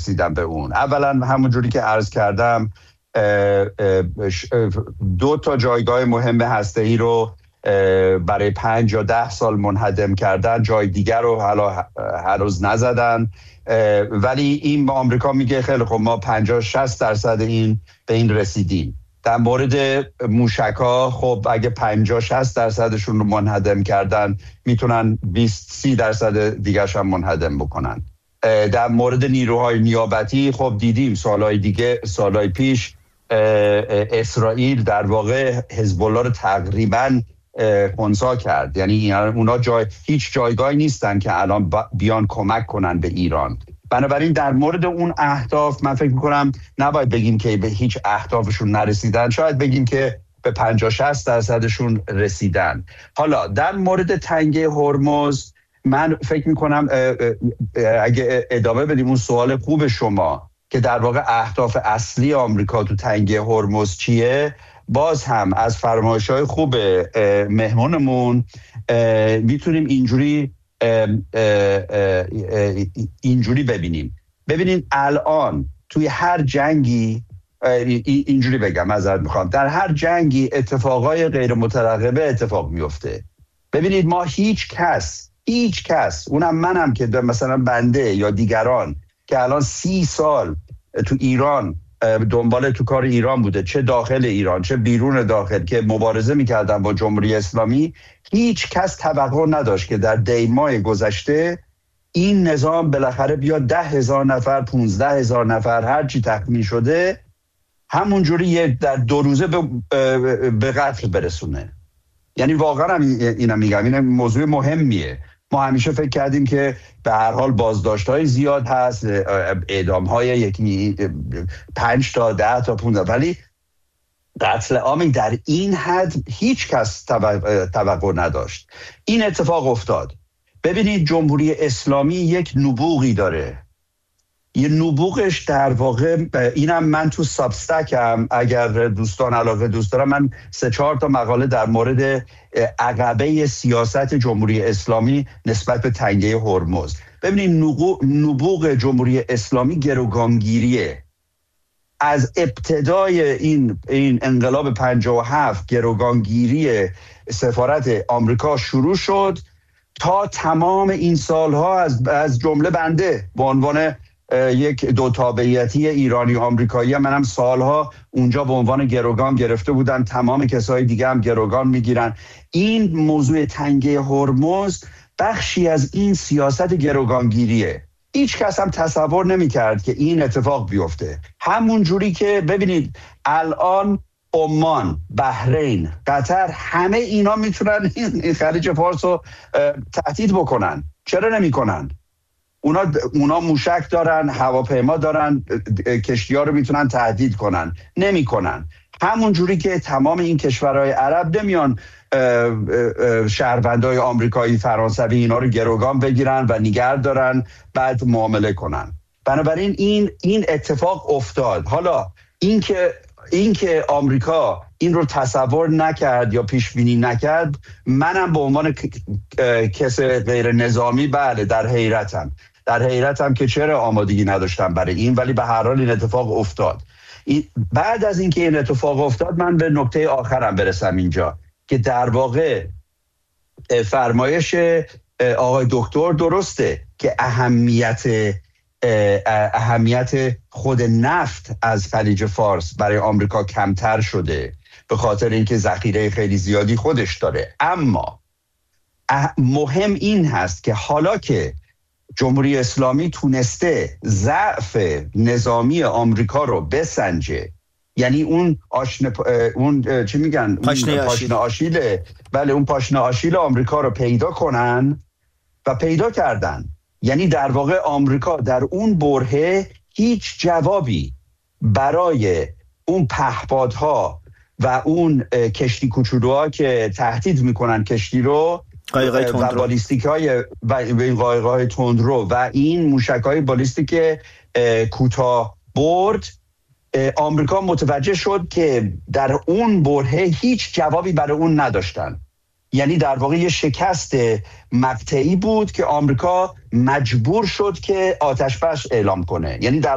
رسیدن به اون. اولا همونجوری که عرض کردم 2 جایگاه مهم هسته‌ای رو برای 5 یا 10 سال منهدم کردن، جای دیگر رو هنوز نزدن، ولی این با آمریکا میگه خیلی خب ما 50-60% به این رسیدیم. در مورد موشک‌ها خب اگه 50-60% رو منهدم کردن میتونن 20-30% دیگرش هم منهدم بکنن. در مورد نیروهای نیابتی خب دیدیم سالهای پیش اسرائیل در واقع حزب الله رو تقریباً خنثی کرد. یعنی اونا هیچ جایگاهی نیستن که الان بیان کمک کنن به ایران. بنابراین در مورد اون اهداف من فکر میکنم نباید بگیم که به هیچ اهدافشون نرسیدن، شاید بگیم که به 50-60% رسیدن. حالا در مورد تنگه هرمز من فکر میکنم اگه ادامه بدیم اون سوال خوب شما که در واقع اهداف اصلی آمریکا تو تنگه هرمز چیه، باز هم از فرمایش‌های خوب مهمونمون میتونیم اینجوری ببینیم الان توی هر جنگی، اینجوری بگم معذرت میخوام، در هر جنگی اتفاقای غیر مترقبه اتفاق میفته. ببینید ما هیچ کس اونم منم که مثلا بنده یا دیگران که الان 30 سال تو ایران تو کار ایران بوده، چه داخل ایران چه بیرون داخل، که مبارزه میکردن با جمهوری اسلامی، هیچ کس توقع نداشت که در دیمای گذشته این نظام بالاخره بیاد 10,000 نفر 15,000 نفر هر چی تخمین شده همونجوری در 2 روزه به قتل برسونه. یعنی واقعا اینم میگم این موضوع مهمیه. ما همیشه فکر کردیم که به هر حال بازداشت‌های زیاد هست، اعدام‌های 5 تا 10 تا 15، ولی قتل عام در این حد هیچ کس توقع نداشت. این اتفاق افتاد. ببینید جمهوری اسلامی یک نبوغی داره، یه نبوغش در واقع اینم من تو سابستکم اگر دوستان علاقه دوست دارم من 3-4 تا مقاله در مورد عقبه سیاست جمهوری اسلامی نسبت به تنگه هرمز. ببینید نبوغ جمهوری اسلامی گروگانگیریه. از ابتدای این انقلاب 57 گروگانگیری سفارت آمریکا شروع شد تا تمام این سالها، از جمله بنده به عنوان یک 2 تابعیتی ایرانی و آمریکایی منم سالها اونجا به عنوان گروگان گرفته بودن، تمام کسای دیگه هم گروگان میگیرن. این موضوع تنگه هرمز بخشی از این سیاست گروگانگیریه. هیچ کس هم تصور نمی‌کرد که این اتفاق بیفته. همون جوری که ببینید الان عمان، بحرین، قطر، همه اینا میتونن این خلیج فارس رو تهدید بکنن. چرا نمی‌کنن؟ اونا موشک دارن، هواپیما دارن، کشتی‌ها رو میتونن تهدید کنن، نمی‌کنن. همون جوری که تمام این کشورهای عرب نمیان شهروندای آمریکایی، فرانسوی اینا رو گروگان بگیرن و نگه دارن بعد معامله کنن. بنابراین این اتفاق افتاد. حالا اینکه آمریکا این رو تصور نکرد یا پیش بینی نکرد، منم به عنوان کس غیر نظامی بله در حیرتم که چرا آمادگی نداشتم برای این، ولی به هر حال این اتفاق افتاد. بعد از اینکه این اتفاق افتاد من به نکته آخرم برسم اینجا که در واقع فرمایش آقای دکتر درسته که اهمیت خود نفت از خلیج فارس برای آمریکا کمتر شده به خاطر اینکه ذخیره خیلی زیادی خودش داره. اما مهم این هست که حالا که جمهوری اسلامی تونسته ضعف نظامی آمریکا رو بسنجه، یعنی اون چی میگن پاشنه آشیله، بله اون پاشنه آشیل آمریکا رو پیدا کنن و پیدا کردن، یعنی در واقع آمریکا در اون برهه هیچ جوابی برای اون پهپادها و اون کشتی کوچولوها که تهدید میکنن کشتی رو و بالیستیک های و این قایق‌های تندرو و این موشک‌های بالیستیک کوتاه برد، آمریکا متوجه شد که در اون برهه هیچ جوابی برای اون نداشتن. یعنی در واقع یه شکست مقطعی بود که آمریکا مجبور شد که آتش بس اعلام کنه. یعنی در